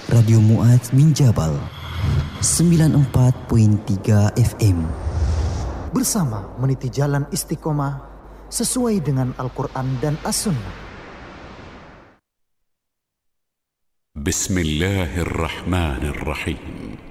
Radio Mu'adz bin Jabal 94.3 FM. Bersama meniti jalan istiqomah sesuai dengan Al-Quran dan As-Sunnah. Bismillahirrahmanirrahim.